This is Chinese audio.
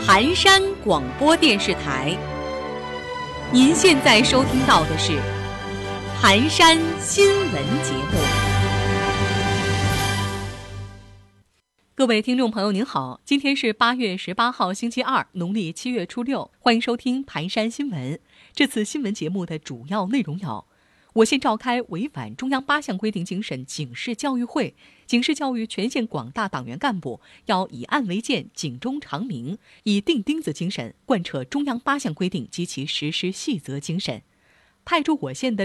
盘山广播电视台。您现在收听到的是盘山新闻节目。各位听众朋友您好，今天是8月18号星期二，农历7月初6，欢迎收听盘山新闻。这次新闻节目的主要内容有：我县召开违反中央8项规定精神警示教育会，警示教育全县广大党员干部要以案为鉴，警钟长鸣，以钉钉子精神贯彻中央8项规定及其实施细则精神。派驻我县的